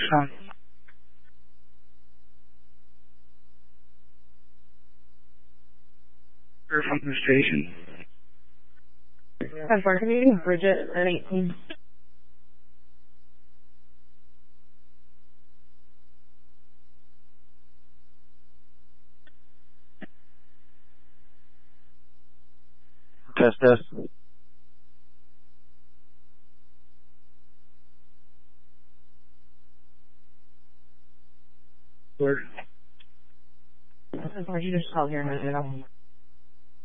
Son. From the station. Have work meeting, Bridget at 18. Test. Word. You just called here a minute ago.